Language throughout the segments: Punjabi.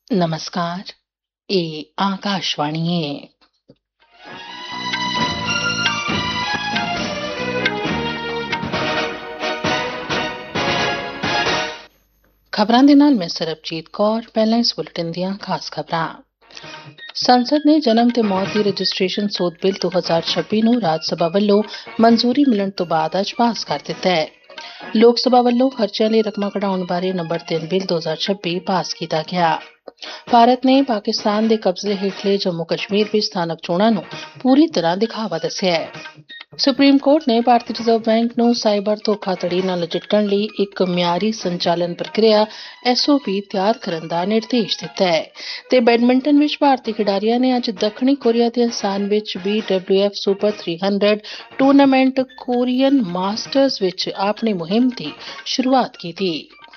नमस्कार। ਇਹ ਆਕਾਸ਼ਵਾਣੀ ਹੈ। ਖਬਰਾਂ ਦੇ ਨਾਲ ਮੈਂ ਸਰਬਜੀਤ ਕੌਰ। ਪਹਿਲਾਂ ਇਸ ਬੁਲੇਟਿਨ ਦੀਆਂ ਖਾਸ ਖਬਰਾਂ। ਸੰਸਦ ਨੇ ਜਨਮ ਤੇ ਮੌਤ ਦੀ ਰਜਿਸਟ੍ਰੇਸ਼ਨ ਸੋਧ ਬਿੱਲ 2026 ਨੂੰ ਰਾਜ ਸਭਾ ਵੱਲੋਂ ਮਨਜ਼ੂਰੀ ਮਿਲਣ ਤੋਂ ਬਾਅਦ ਅੱਜ ਪਾਸ ਕਰ ਦਿੱਤਾ ਹੈ। ਲੋਕ ਸਭਾ ਵੱਲੋਂ ਖਰਚਿਆਂ ਲਈ ਰਕਮਾਂ ਕਢਾਉਣ ਬਾਰੇ ਨੰਬਰ 3 ਬਿੱਲ 2026 ਪਾਸ ਕੀਤਾ ਗਿਆ। ਭਾਰਤ ਨੇ ਪਾਕਿਸਤਾਨ ਦੇ ਕਬਜ਼ੇ ਹੇਠਲੇ ਜੰਮੂ ਕਸ਼ਮੀਰ ਵਿੱਚ ਸਥਾਨਕ ਚੋਣਾਂ ਨੂੰ ਪੂਰੀ ਤਰ੍ਹਾਂ ਦਿਖਾਵਾ ਦੱਸਿਆ ਹੈ। ਸੁਪਰੀਮ ਕੋਰਟ ਨੇ ਭਾਰਤੀ ਰਿਜ਼ਰਵ ਬੈਂਕ ਨੂੰ ਸਾਈਬਰ ਧੋਖਾਧੜੀ ਨਾਲ ਨਜਿੱਠਣ ਲਈ ਇੱਕ ਮਿਆਰੀ ਸੰਚਾਲਨ ਪ੍ਰਕਿਰਿਆ SOP ਤਿਆਰ ਕਰਨ ਦਾ ਨਿਰਦੇਸ਼ ਦਿੱਤਾ ਹੈ। ਤੇ ਬੈਡਮਿੰਟਨ ਵਿੱਚ ਭਾਰਤੀ ਖਿਡਾਰੀਆਂ ਨੇ ਅੱਜ ਦੱਖਣੀ ਕੋਰੀਆ ਦੇ ਅਸਾਨ ਵਿੱਚ BWF super 300 tournament Korean masters ਵਿੱਚ ਆਪਣੀ ਮੁਹਿੰਮ ਦੀ ਸ਼ੁਰੂਆਤ ਕੀਤੀ।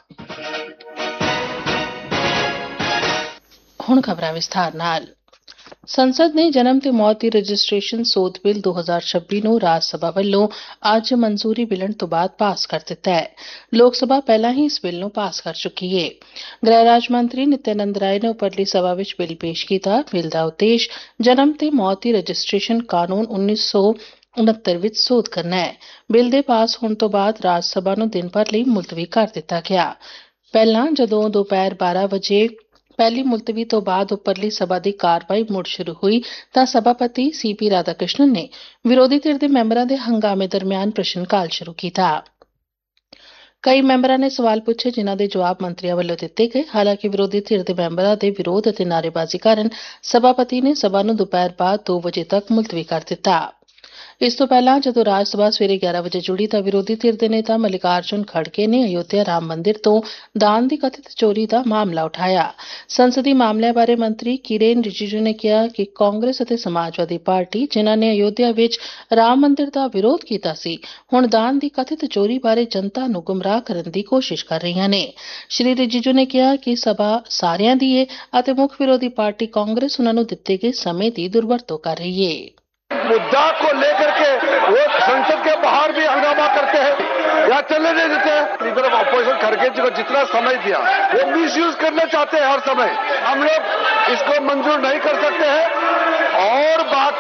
ਹੁਣ ਖਬਰਾਂ ਵਿਸਥਾਰ ਨਾਲ। ਸੰਸਦ ਨੇ ਜਨਮ ਤੇ ਮੌਤ ਦੀ ਰਜਿਸਟ੍ਰੇਸ਼ਨ ਸੋਧ ਬਿੱਲ 2026 ਨੂੰ ਰਾਜ ਸਭਾ ਵੱਲੋਂ ਅੱਜ ਮਨਜ਼ੂਰੀ ਮਿਲਣ ਤੋਂ ਬਾਅਦ ਪਾਸ ਕਰ ਦਿੱਤਾ ਹੈ। ਲੋਕ ਸਭਾ ਪਹਿਲਾਂ ਹੀ ਇਸ ਬਿੱਲ ਨੂੰ ਪਾਸ ਕਰ ਚੁੱਕੀ ਹੈ। ਗ੍ਰਹਿ ਰਾਜ ਮੰਤਰੀ ਨਿਤਿਆਨੰਦ ਰਾਏ ਨੇ ਉੱਪਰਲੀ ਸਭਾ ਵਿੱਚ ਬਿੱਲ ਪੇਸ਼ ਕੀਤਾ। ਬਿੱਲ ਦਾ ਉਦੇਸ਼ ਜਨਮ ਤੇ ਮੌਤ ਦੀ ਰਜਿਸਟ੍ਰੇਸ਼ਨ ਕਾਨੂੰਨ 1969 ਵਿੱਚ ਸੋਧ ਕਰਨਾ ਹੈ। ਬਿੱਲ ਦੇ ਪਾਸ ਹੋਣ ਤੋਂ ਬਾਅਦ ਰਾਜ ਸਭਾ ਨੂੰ ਦਿਨ ਭਰ ਲਈ ਮੁਲਤਵੀ ਕਰ ਦਿੱਤਾ ਗਿਆ। ਪਹਿਲਾਂ ਜਦੋਂ ਦੁਪਹਿਰ 12 ਵਜੇ ਪਹਿਲੀ ਮੁਲਤਵੀ ਤੋਂ ਬਾਅਦ ਉੱਪਰਲੀ ਸਭਾ ਦੀ ਕਾਰਵਾਈ ਮੁੜ ਸ਼ੁਰੂ ਹੋਈ ਤਾਂ ਸਭਾਪਤੀ CP ਰਾਧਾਕ੍ਰਿਸ਼ਨਨ ਨੇ ਵਿਰੋਧੀ ਧਿਰ ਦੇ ਮੈਂਬਰਾਂ ਦੇ ਹੰਗਾਮੇ ਦਰਮਿਆਨ ਪ੍ਰਸ਼ਨ ਕਾਲ ਸ਼ੁਰੂ ਕੀਤਾ। ਕਈ ਮੈਂਬਰਾਂ ਨੇ ਸਵਾਲ ਪੁੱਛੇ ਜਿਨ੍ਹਾਂ ਦੇ ਜਵਾਬ ਮੰਤਰੀਆਂ ਵੱਲੋਂ ਦਿੱਤੇ ਗਏ। ਹਾਲਾਂਕਿ ਵਿਰੋਧੀ ਧਿਰ ਦੇ ਮੈਂਬਰਾਂ ਦੇ ਵਿਰੋਧ ਅਤੇ ਨਾਅਰੇਬਾਜ਼ੀ ਕਾਰਨ ਸਭਾਪਤੀ ਨੇ ਸਭਾ ਨੂੰ ਦੁਪਹਿਰ ਬਾਅਦ 2 ਵਜੇ ਤੱਕ ਮੁਲਤਵੀ ਕਰ ਦਿੱਤਾ। ਇਸ ਤੋਂ ਪਹਿਲਾਂ ਜਦੋਂ ਰਾਜ ਸਭਾ ਸਵੇਰੇ 11 ਵਜੇ ਜੁੜੀ ਤਾਂ ਵਿਰੋਧੀ ਧਿਰ ਦੇ ਨੇਤਾ ਮਲਿਕਾਰਜੁਨ ਖੜਗੇ ਨੇ ਅਯੋਧਿਆ ਰਾਮ ਮੰਦਿਰ ਤੋਂ ਦਾਨ ਦੀ ਕਥਿਤ ਚੋਰੀ ਦਾ ਮਾਮਲਾ ਉਠਾਇਆ। ਸੰਸਦੀ ਮਾਮਲਿਆਂ ਬਾਰੇ ਮੰਤਰੀ ਕਿਰੇਨ ਰਿਜੀਜੂ ਨੇ ਕਿਹਾ ਕਿ ਕਾਂਗਰਸ ਅਤੇ ਸਮਾਜਵਾਦੀ ਪਾਰਟੀ ਜਿਨ੍ਹਾਂ ਨੇ ਅਯੋਧਿਆ ਵਿੱਚ ਰਾਮ ਮੰਦਿਰ ਦਾ ਵਿਰੋਧ ਕੀਤਾ ਸੀ, ਹੁਣ ਦਾਨ ਦੀ ਕਥਿਤ ਚੋਰੀ ਬਾਰੇ ਜਨਤਾ ਨੂੰ ਗੁੰਮਰਾਹ ਕਰਨ ਦੀ ਕੋਸ਼ਿਸ਼ ਕਰ ਰਹੀਆਂ ਨੇ। ਸ਼੍ਰੀ ਰਿਜੀਜੂ ਨੇ ਕਿਹਾ ਕਿ ਸਭਾ ਸਾਰਿਆਂ ਦੀ ਹੈ ਅਤੇ ਮੁੱਖ ਵਿਰੋਧੀ ਪਾਰਟੀ ਕਾਂਗਰਸ ਉਹਨਾਂ ਨੂੰ ਦਿੱਤੇ ਗਏ ਸਮੇਂ ਦੀ ਦੁਰਵਰਤੋਂ ਕਰ ਰਹੀ है। मुद्दा को लेकर के वो संसद के बाहर भी हंगामा करते हैं या चलने नहीं देते हैं। लीडर ऑफ अपोजिशन खड़गे जी को जितना समय दिया वो मिसयूज करना चाहते हैं हर समय। हम लोग इसको मंजूर नहीं कर सकते हैं। और बात